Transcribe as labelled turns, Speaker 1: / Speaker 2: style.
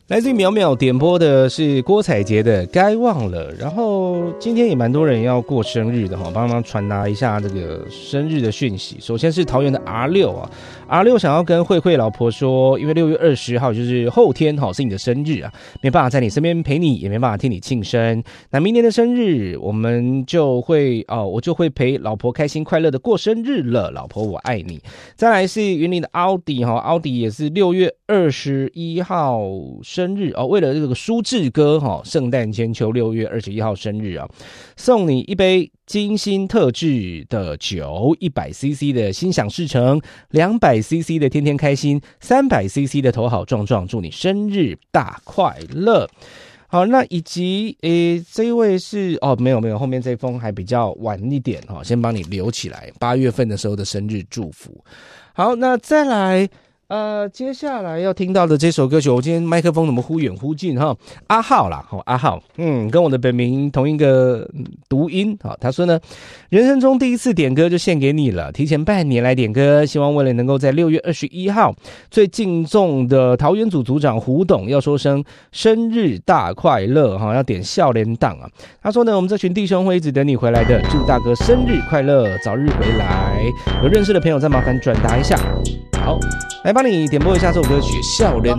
Speaker 1: 来自于淼淼点播的是郭采洁的《该忘了》，然后今天也蛮多人要过生日的哈，帮忙传达一下这个生日的讯息。首先是桃园的 R6 啊，R6 想要跟慧慧老婆说，因为6月20号就是后天哈，是你的生日啊，没办法在你身边陪你，也没办法替你庆生。那明年的生日，我们就会我就会陪老婆开心快乐的过生日了，老婆我爱你。再来是云林的奥迪哈，奥迪也是6月21号生日哦，为了这个舒志哥哈，圣诞千秋6月21号生日啊，送你一杯金星特制的酒，100cc 的心想事成，200cc 的天天开心，300cc 的头好壮壮，祝你生日大快乐。好，那以及这一位是没有，后面这封还比较晚一点哈，先帮你留起来，8月份的时候的生日祝福。好，那再来。接下来要听到的这首歌曲，我今天麦克风怎么忽远忽近哈？阿浩啦，阿浩，跟我的本名同一个读音。好，他说呢，人生中第一次点歌就献给你了，提前半年来点歌，希望为了能够在6月21号最敬重的桃园组组长胡董要说声生日大快乐哈，要点笑脸档啊。他说呢，我们这群弟兄会一直等你回来的，祝大哥生日快乐，早日回来。有认识的朋友再麻烦转达一下。好，来帮你点播一下这首歌曲《笑脸